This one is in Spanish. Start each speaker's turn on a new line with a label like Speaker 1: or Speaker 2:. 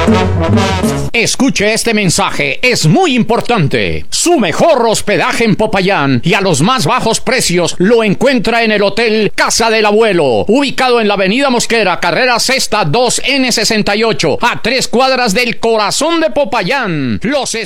Speaker 1: Escuche este mensaje, es muy importante. Su mejor hospedaje en Popayán y a los más bajos precios lo encuentra en el Hotel Casa del Abuelo, ubicado en la Avenida Mosquera, carrera Sexta 2N68, a 3 cuadras del corazón de Popayán.